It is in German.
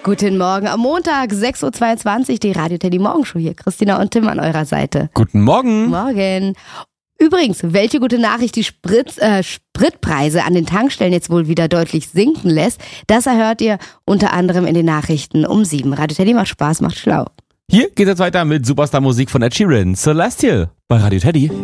Guten Morgen am Montag, 6.22 Uhr, die Radio Teddy Morgenshow hier. Christina und Tim an eurer Seite. Guten Morgen. Morgen. Übrigens, welche gute Nachricht die Spritpreise an den Tankstellen jetzt wohl wieder deutlich sinken lässt, das erhört ihr unter anderem in den Nachrichten um 7. Radio Teddy macht Spaß, macht schlau. Hier geht es weiter mit Superstar-Musik von Ed Sheeran, Celestial bei Radio Teddy.